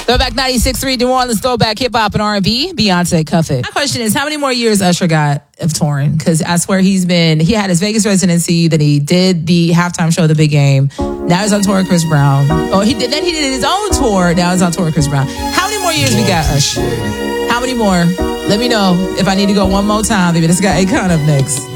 Throwback 96.3 New Orleans Throwback Hip Hop and R&B. Beyonce, Cuff It. My question is, how many more years Usher got of touring? Because I swear he had his Vegas residency, then he did the halftime show, The Big Game. Now he's on tour with Chris Brown. Then he did his own tour. Now he's on tour with Chris Brown. How many more years we got, Usher? How many more? Let me know if I need to go one more time. Maybe this guy Akon up next.